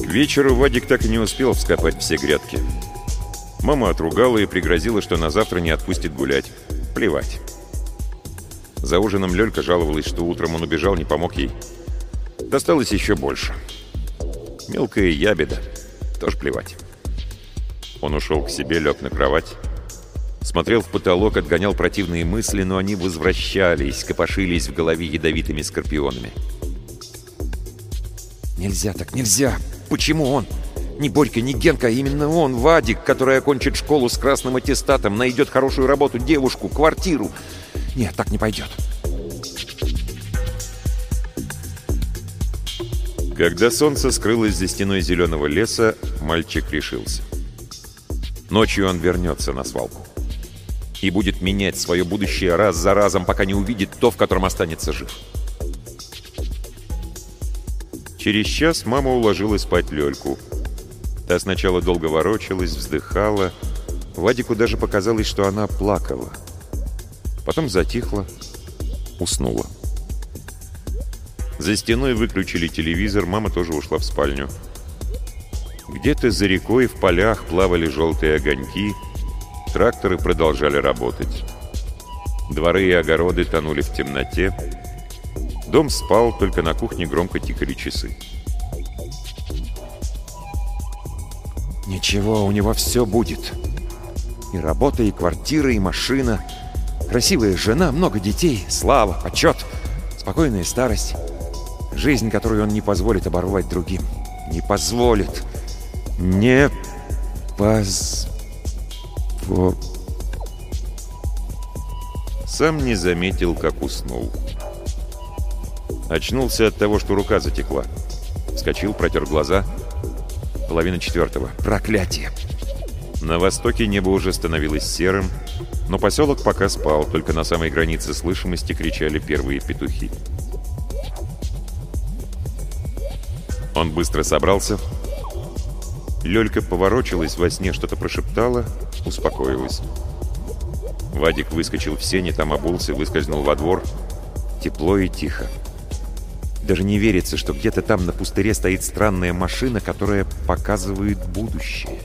вечеру Вадик так и не успел вскопать все грядки. Мама отругала и пригрозила, что на завтра не отпустит гулять. Плевать. За ужином Лёлька жаловалась, что утром он убежал, не помог ей. Досталось еще больше. Мелкая ябеда. Тоже плевать. Он ушел к себе, лег на кровать. Смотрел в потолок, отгонял противные мысли, но они возвращались, копошились в голове ядовитыми скорпионами. Нельзя так, нельзя! Почему он? Не Борька, не Генка, а именно он, Вадик, который окончит школу с красным аттестатом, найдет хорошую работу, девушку, квартиру. Нет, так не пойдет. Когда солнце скрылось за стеной зеленого леса, мальчик решился. Ночью он вернется на свалку и будет менять свое будущее раз за разом, пока не увидит то, в котором останется жив. Через час мама уложила спать Лёльку. Та сначала долго ворочалась, вздыхала. Вадику даже показалось, что она плакала. Потом затихла, уснула. За стеной выключили телевизор, мама тоже ушла в спальню. Где-то за рекой в полях плавали желтые огоньки, тракторы продолжали работать. Дворы и огороды тонули в темноте. Дом спал, только на кухне громко тикали часы. Ничего, у него все будет. И работа, и квартира, и машина. Красивая жена, много детей, слава, почет, спокойная старость. Жизнь, которую он не позволит оборвать другим. Не позволит. Не Сам не заметил, как уснул. Очнулся от того, что рука затекла. Вскочил, протер глаза. 3:30. Проклятие! На востоке небо уже становилось серым, но поселок пока спал, только на самой границе слышимости кричали первые петухи. Он быстро собрался. Лёлька поворочилась во сне, что-то прошептала, успокоилась. Вадик выскочил в сени, там обулся, выскользнул во двор. Тепло и тихо. Даже не верится, что где-то там на пустыре стоит странная машина, которая показывает будущее.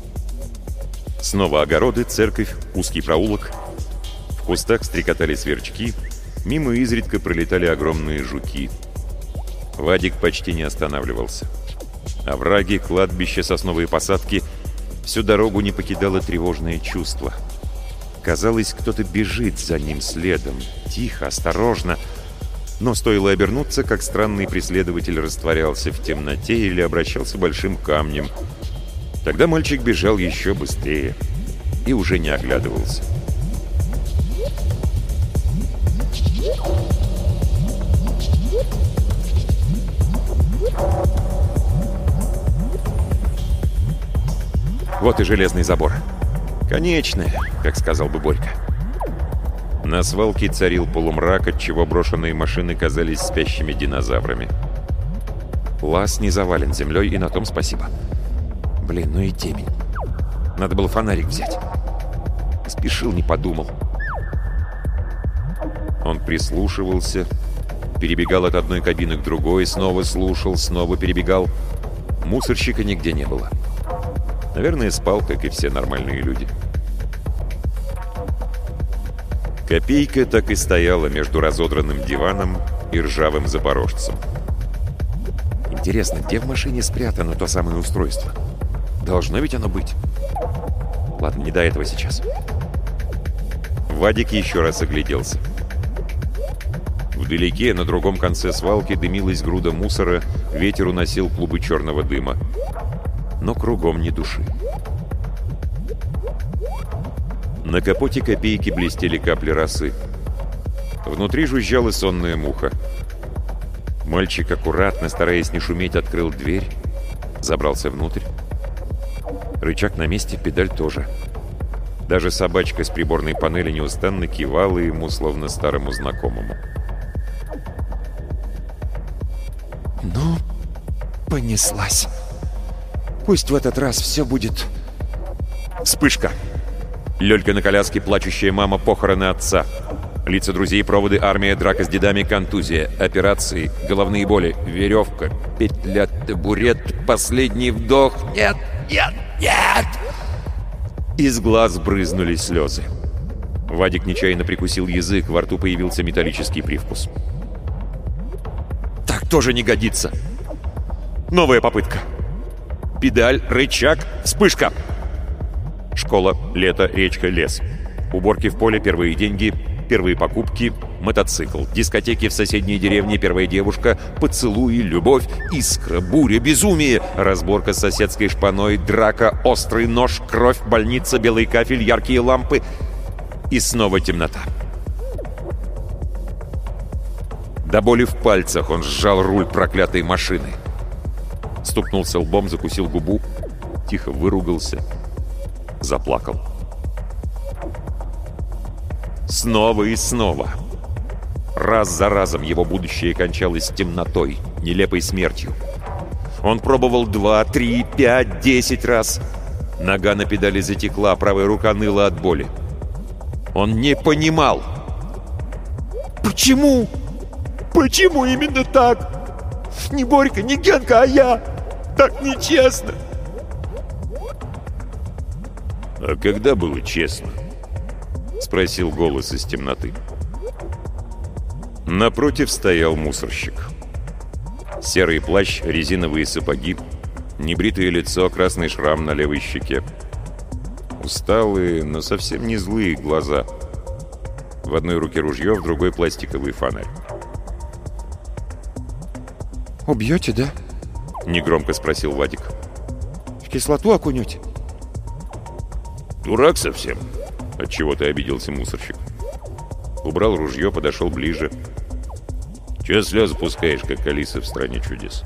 Снова огороды, церковь, узкий проулок. В кустах стрекотали сверчки, мимо изредка пролетали огромные жуки. Вадик почти не останавливался. Овраги, кладбища, сосновые посадки — всю дорогу не покидало тревожное чувство. Казалось, кто-то бежит за ним следом, тихо, осторожно. Но стоило обернуться, как странный преследователь растворялся в темноте или обращался большим камнем. Тогда мальчик бежал еще быстрее и уже не оглядывался. Вот и железный забор. Конечное, как сказал бы Борька. На свалке царил полумрак, отчего брошенные машины казались спящими динозаврами. Лаз не завален землей, и на том спасибо. Блин, ну и темень. Надо было фонарик взять. Спешил, не подумал. Он прислушивался, перебегал от одной кабины к другой, снова слушал, снова перебегал. Мусорщика нигде не было. Наверное, спал, как и все нормальные люди. Копейка так и стояла между разодранным диваном и ржавым запорожцем. Интересно, где в машине спрятано то самое устройство? Должно ведь оно быть. Ладно, не до этого сейчас. Вадик еще раз огляделся. Вдалеке, на другом конце свалки, дымилась груда мусора, ветер уносил клубы черного дыма. Но кругом ни души. На капоте копейки блестели капли росы. Внутри жужжала сонная муха. Мальчик аккуратно, стараясь не шуметь, открыл дверь, забрался внутрь. Рычаг на месте, педаль тоже. Даже собачка с приборной панели неустанно кивала ему, словно старому знакомому. Ну, понеслась. Пусть в этот раз все будет... Вспышка. Лёлька на коляске, плачущая мама, похороны отца. Лица друзей, проводы, армия, драка с дедами, контузия, операции, головные боли, веревка, петля, табурет, последний вдох. Нет, нет, нет! Из глаз брызнули слезы. Вадик нечаянно прикусил язык, во рту появился металлический привкус. Так тоже не годится. Новая попытка. Педаль, рычаг, вспышка. Школа, лето, речка, лес. Уборки в поле, первые деньги, первые покупки, мотоцикл, дискотеки в соседней деревне, первая девушка, поцелуи, любовь, искра, буря, безумие, разборка с соседской шпаной, драка, острый нож, кровь, больница, белый кафель, яркие лампы и снова темнота. До боли в пальцах он сжал руль проклятой машины. Стукнулся лбом, закусил губу, тихо выругался, заплакал. Снова и снова. Раз за разом его будущее кончалось темнотой, нелепой смертью. Он пробовал 2, 3, 5, 10 раз. Нога на педали затекла, правая рука ныла от боли. Он не понимал. Почему? Почему именно так? Не Борька, не Генка, а я. Так нечестно. А когда было честно? Спросил голос из темноты. Напротив стоял мусорщик. Серый плащ, резиновые сапоги, небритое лицо, красный шрам на левой щеке. Усталые, но совсем не злые глаза. В одной руке ружье, в другой пластиковый фонарь. «Убьете, да?» — негромко спросил Вадик. «В кислоту окунете?» «Дурак совсем?» — отчего-то обиделся мусорщик. Убрал ружье, подошел ближе. «Чего слезы пускаешь, как Алиса в «Стране чудес»?»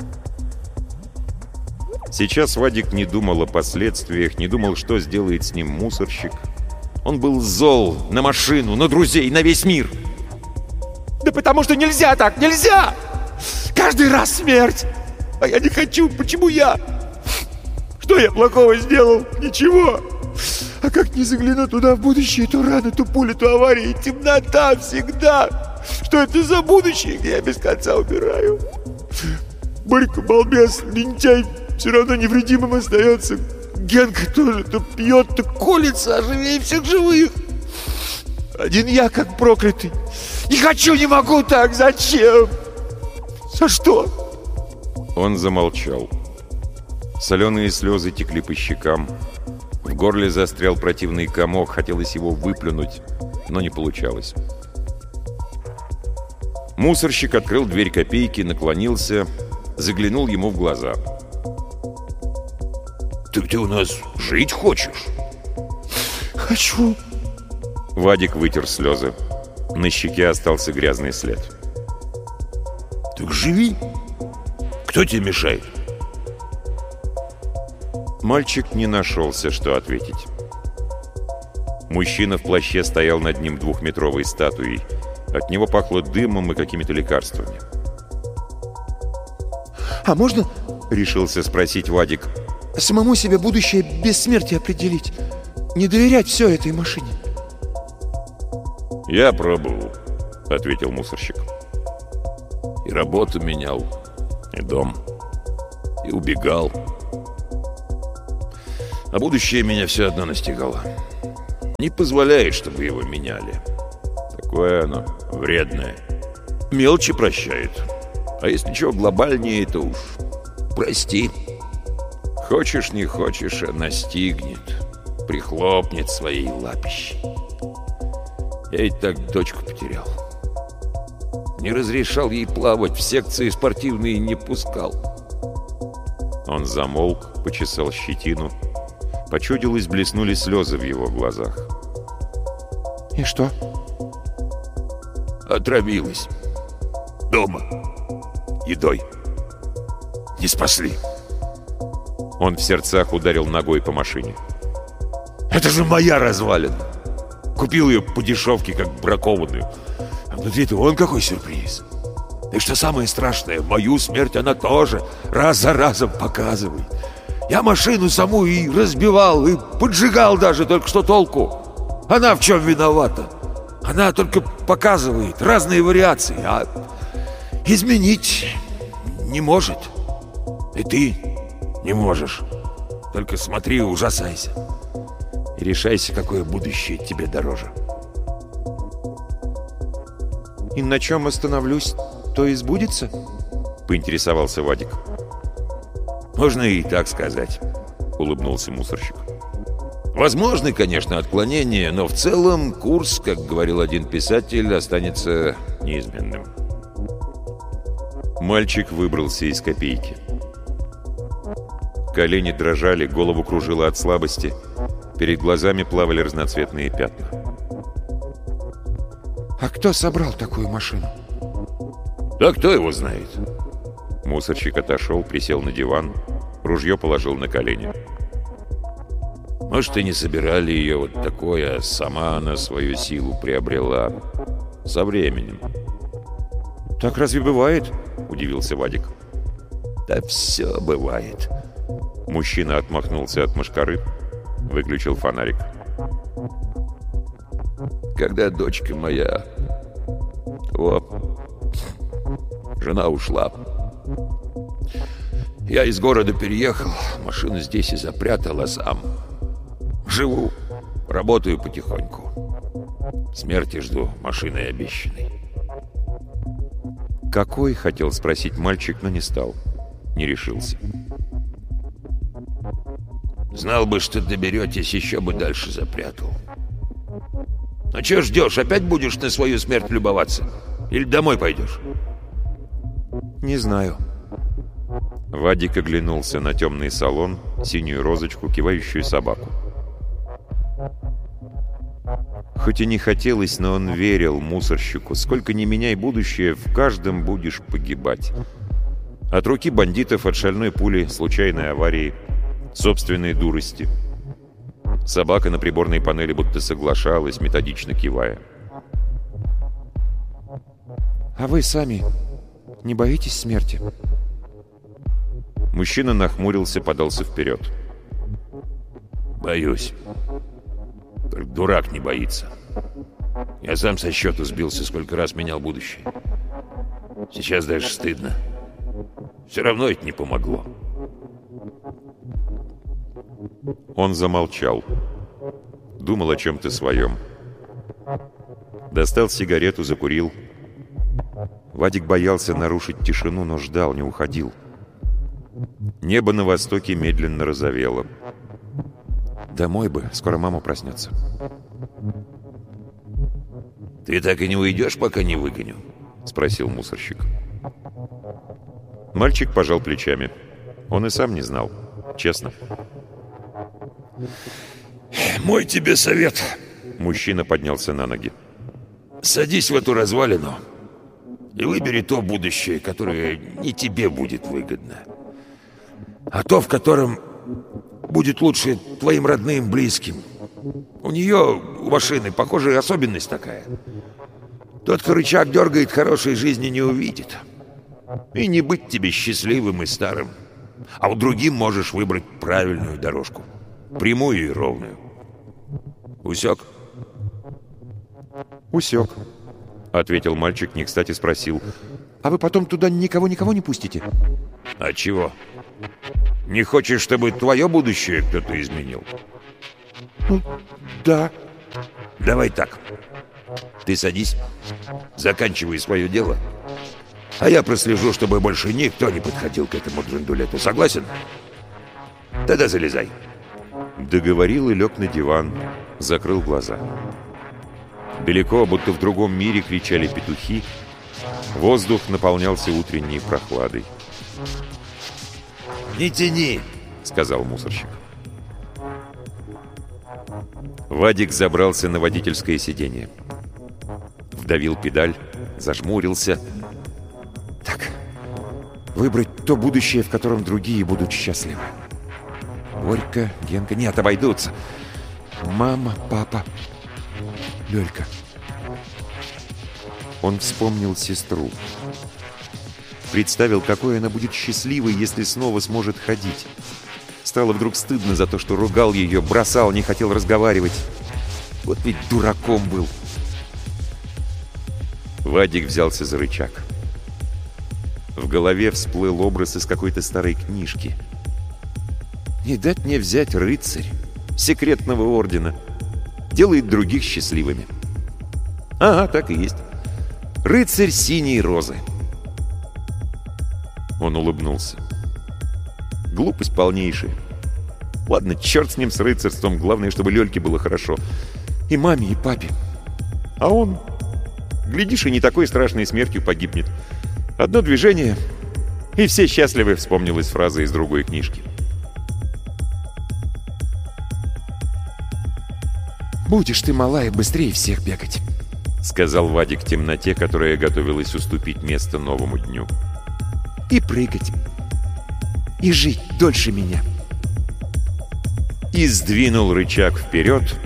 Сейчас Вадик не думал о последствиях, не думал, что сделает с ним мусорщик. Он был зол на машину, на друзей, на весь мир. «Да потому что нельзя так, нельзя! Каждый раз смерть! А я не хочу, почему я? Что я плохого сделал? Ничего! А как не загляну туда в будущее, то рано, то пуля, то авария, темнота всегда! Что это за будущее, где я без конца умираю? Борька, балбес, лентяй, все равно невредимым остается. Генка тоже то пьет, то колется, а живее всех живых. Один я как проклятый. Не хочу, не могу так, зачем? За что?» Он замолчал. Соленые слезы текли по щекам. В горле застрял противный комок, хотелось его выплюнуть, но не получалось. Мусорщик открыл дверь копейки, наклонился, заглянул ему в глаза. «Так ты у нас жить хочешь?» «Хочу». Вадик вытер слезы. На щеке остался грязный след. «Так живи! Кто тебе мешает?» Мальчик не нашелся, что ответить. Мужчина в плаще стоял над ним 2-метровой статуей. От него пахло дымом и какими-то лекарствами. «А можно, — решился спросить Вадик, — самому себе будущее без смерти определить? Не доверять все этой машине?» «Я пробовал», — ответил мусорщик. «И работу менял, и дом, и убегал. А будущее меня все одно настигало. Не позволяет, чтобы его меняли. Такое оно вредное. Мелочи прощает. А если чего глобальнее, то уж прости. Хочешь, не хочешь, а настигнет, прихлопнет своей лапищей. Я ведь так дочку потерял. Не разрешал ей плавать, в секции спортивные не пускал». Он замолк, почесал щетину. Почудилось, блеснули слезы в его глазах. «И что?» «Отравилась. Дома. Едой. Не спасли». Он в сердцах ударил ногой по машине. «Это же моя развалина. Купил ее по дешевке, как бракованную. А внутри-то вон какой сюрприз. И что самое страшное, мою смерть она тоже раз за разом показывает. Я машину саму и разбивал, и поджигал даже, только что толку. Она в чем виновата? Она только показывает разные вариации, а изменить не может. И ты не можешь. Только смотри и ужасайся. И решайся, какое будущее тебе дороже. «И на чем остановлюсь, то и сбудется?» — поинтересовался Вадик. «Можно и так сказать», — улыбнулся мусорщик. «Возможны, конечно, отклонения, но в целом курс, как говорил один писатель, останется неизменным». Мальчик выбрался из копейки. Колени дрожали, голову кружило от слабости. Перед глазами плавали разноцветные пятна. А кто собрал такую машину? Да кто его знает? Мусорщик отошел, присел на диван, ружье положил на колени. Может, и не собирали ее вот такое, а сама она свою силу приобрела со временем. «Так разве бывает?» — удивился Вадик. Да все бывает. Мужчина отмахнулся от мошкары, выключил фонарик. Когда дочка моя... жена ушла. Я из города переехал, машину здесь и запрятал, а сам живу, работаю потихоньку. Смерти жду, машиной обещанной. «Какой?» — хотел спросить мальчик, но не стал. Не решился. Знал бы, что доберетесь, еще бы дальше запрятал. А че ждешь? Опять будешь на свою смерть любоваться? Или домой пойдешь? «Не знаю». Вадик оглянулся на темный салон, синюю розочку, кивающую собаку. Хоть и не хотелось, но он верил мусорщику. Сколько ни меняй будущее, в каждом будешь погибать. От руки бандитов, от шальной пули, случайной аварии, собственной дурости. Собака на приборной панели будто соглашалась, методично кивая. А вы сами не боитесь смерти? Мужчина нахмурился, подался вперед. Боюсь. Только дурак не боится. Я сам со счету сбился, сколько раз менял будущее. Сейчас даже стыдно. Все равно это не помогло. Он замолчал. Думал о чем-то своем. Достал сигарету, закурил. Вадик боялся нарушить тишину, но ждал, не уходил. Небо на востоке медленно розовело. Домой бы, скоро мама проснется. «Ты так и не уйдешь, пока не выгоню?» — спросил мусорщик. Мальчик пожал плечами. Он и сам не знал, честно. «Мой тебе совет». Мужчина поднялся на ноги. «Садись в эту развалину и выбери то будущее, которое не тебе будет выгодно, а то, в котором будет лучше твоим родным, близким. У нее, у машины, похоже, особенность такая. Тот, кто рычаг дергает, хорошей жизни не увидит. И не быть тебе счастливым и старым. А у другим можешь выбрать правильную дорожку. Прямую и ровную. Усек?» «Усек», — ответил мальчик, не кстати спросил. «А вы потом туда никого не пустите?» «А чего? Не хочешь, чтобы твое будущее кто-то изменил?» «Ну, да». «Давай так. Ты садись, заканчивай свое дело, а я прослежу, чтобы больше никто не подходил к этому драндулету. Согласен? Тогда залезай». Договорил и лег на диван, закрыл глаза. Далеко, будто в другом мире, кричали петухи. Воздух наполнялся утренней прохладой. «Не тяни», — сказал мусорщик. Вадик забрался на водительское сиденье. Вдавил педаль, зажмурился. Так, выбрать то будущее, в котором другие будут счастливы. Борька, Генка, нет, обойдутся. Мама, папа, Лёлька. Он вспомнил сестру. Представил, какой она будет счастливой, если снова сможет ходить. Стало вдруг стыдно за то, что ругал ее, бросал, не хотел разговаривать. Вот ведь дураком был. Вадик взялся за рычаг. В голове всплыл образ из какой-то старой книжки. Не дать мне взять рыцарь секретного ордена. Делает других счастливыми. Ага, так и есть. Рыцарь синей розы. Он улыбнулся. Глупость полнейшая. Ладно, черт с ним, с рыцарством. Главное, чтобы Лёльке было хорошо. И маме, и папе. А он, глядишь, и не такой страшной смертью погибнет. Одно движение, и все счастливы, вспомнилась фраза из другой книжки. «Будешь ты, малая, быстрее всех бегать», — сказал Вадик в темноте, которая готовилась уступить место новому дню. «И прыгать. И жить дольше меня». И сдвинул рычаг вперед,